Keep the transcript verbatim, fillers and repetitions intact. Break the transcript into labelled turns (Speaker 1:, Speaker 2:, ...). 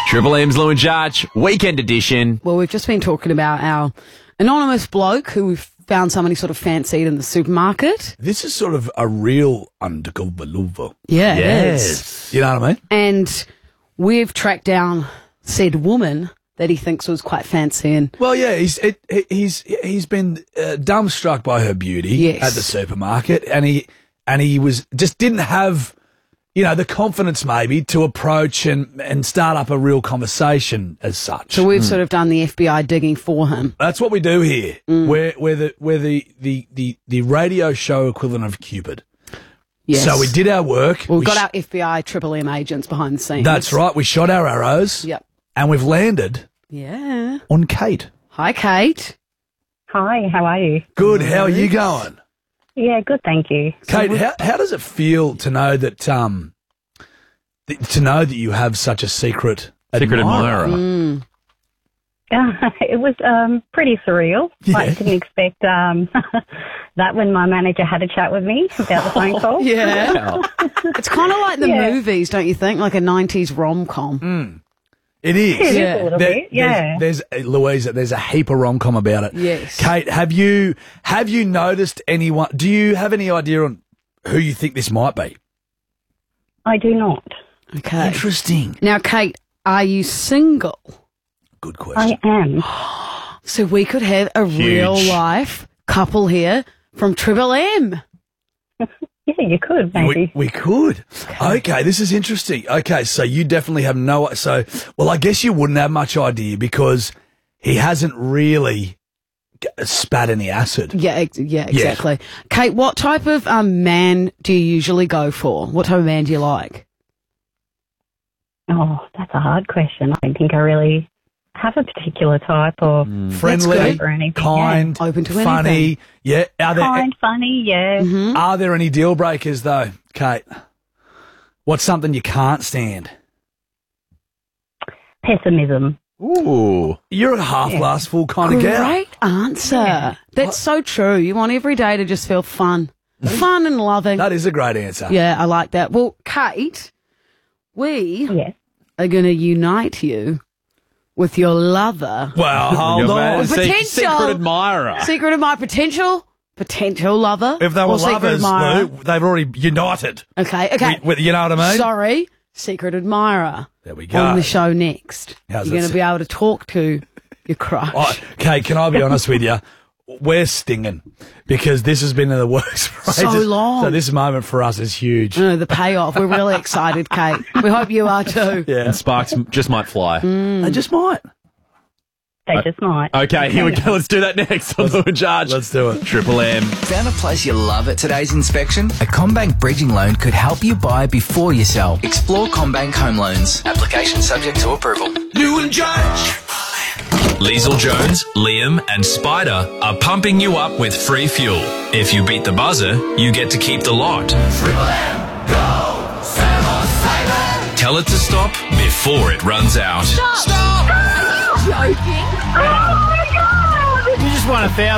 Speaker 1: Triple M's Lou and Judge, weekend edition.
Speaker 2: Well, we've just been talking about our anonymous bloke who we've found somebody sort of fancied in the supermarket.
Speaker 3: This is sort of a real undercover lover.
Speaker 2: Yeah, it
Speaker 1: Yes.
Speaker 2: is.
Speaker 3: You know what I mean?
Speaker 2: And we've tracked down said woman that he thinks was quite fancy and
Speaker 3: Well, yeah, he's it, he's he's been uh, dumbstruck by her beauty
Speaker 2: Yes.
Speaker 3: at the supermarket, and he and he was just didn't have, you know, the confidence maybe to approach and and start up a real conversation as such.
Speaker 2: so we've sort of done the F B I digging for him.
Speaker 3: That's what we do here. We're we're the we're the, the, the, the radio show equivalent of Cupid.
Speaker 2: Yes.
Speaker 3: So we did our work.
Speaker 2: We've
Speaker 3: We
Speaker 2: got
Speaker 3: sh-
Speaker 2: our F B I Triple M agents behind the scenes.
Speaker 3: That's right. We shot our arrows.
Speaker 2: Yep.
Speaker 3: And we've landed
Speaker 2: Yeah.
Speaker 3: on Kate.
Speaker 2: Hi, Kate.
Speaker 4: Hi, how are you?
Speaker 3: Good. How are you going?
Speaker 4: Yeah, good, thank you.
Speaker 3: Kate, how, how does it feel to know that um th- to know that you have such a secret
Speaker 1: Secret
Speaker 3: admirer?
Speaker 1: admirer.
Speaker 2: Mm.
Speaker 4: Uh, it was um, pretty surreal.
Speaker 3: Yeah.
Speaker 4: I didn't expect um, that when my manager had a chat with me about the phone call.
Speaker 2: Yeah.
Speaker 1: Wow.
Speaker 2: It's kind of like the
Speaker 4: Yeah.
Speaker 2: movies, don't you think? Like a nineties rom-com.
Speaker 3: It is.
Speaker 4: It is
Speaker 2: Yeah.
Speaker 4: a little
Speaker 3: There-
Speaker 4: bit, yeah.
Speaker 3: There's, there's uh, Louisa. There's a heap of rom com about it.
Speaker 2: Yes.
Speaker 3: Kate, have you have you noticed anyone? Do you have any idea on who you think this might be?
Speaker 4: I do not.
Speaker 2: Okay.
Speaker 3: Interesting.
Speaker 2: Now, Kate, are you single?
Speaker 3: Good question.
Speaker 4: I am.
Speaker 2: So we could have a
Speaker 1: Huge.
Speaker 2: real-life couple here from Triple M.
Speaker 4: Yeah, you could,
Speaker 3: we,
Speaker 4: maybe.
Speaker 3: we could. Okay, this is interesting. Okay, so you definitely have no. So, well, I guess you wouldn't have much idea because he hasn't really g- spat any acid.
Speaker 2: Yeah, ex- yeah, exactly. Kate, what type of um, man do you usually go for? What type of man do you like?
Speaker 4: Oh, that's a hard question. I don't think I really have a particular type or
Speaker 3: Friendly,
Speaker 2: good.
Speaker 4: or anything.
Speaker 3: kind,
Speaker 2: Open to
Speaker 3: funny.
Speaker 2: anything.
Speaker 3: Yeah. Are there
Speaker 4: Kind, funny, yeah.
Speaker 2: Mm-hmm.
Speaker 3: are there any deal breakers though, Kate? What's something you can't stand?
Speaker 4: Pessimism.
Speaker 1: Ooh.
Speaker 3: You're a half glass full kind of gal.
Speaker 2: Great answer. That's so true. You want every day to just feel fun. Fun and loving.
Speaker 3: That is a great answer.
Speaker 2: Yeah, I like that. Well, Kate, we
Speaker 4: Yes.
Speaker 2: are going to unite you with your lover.
Speaker 3: Well, hold
Speaker 1: Your man-
Speaker 3: on.
Speaker 1: se-
Speaker 2: Potential.
Speaker 1: secret admirer.
Speaker 2: Secret of my potential, potential lover.
Speaker 3: If they were
Speaker 2: or secret
Speaker 3: lovers,
Speaker 2: admirer.
Speaker 3: Lou, they've already united.
Speaker 2: Okay, okay.
Speaker 3: We- we- you know what I mean?
Speaker 2: Sorry, secret admirer.
Speaker 3: There we go.
Speaker 2: On the show next.
Speaker 3: How's
Speaker 2: You're
Speaker 3: that
Speaker 2: going to be able to talk to your crush.
Speaker 3: Oh, Kate, can I be honest with you? We're stinging because this has been in the works for
Speaker 2: So
Speaker 3: ages.
Speaker 2: long.
Speaker 3: So this moment for us is huge.
Speaker 2: No, the payoff. We're really excited, Kate. We hope you are too.
Speaker 3: Yeah.
Speaker 1: And sparks just might fly.
Speaker 3: They just might.
Speaker 4: They just might.
Speaker 1: Okay, here we go. Let's do that next on Lou and Judge.
Speaker 3: Let's do it.
Speaker 1: Triple M.
Speaker 5: Found a place you love at today's inspection? A CommBank bridging loan could help you buy before you sell. Explore CommBank Home Loans. Application subject to approval.
Speaker 6: Lou and Judge.
Speaker 7: Liesl Jones, Liam and Spider are pumping you up with free fuel. If you beat the buzzer, you get to keep the lot. Tell it to stop before it runs out.
Speaker 2: Joking.
Speaker 8: You just won a thousand.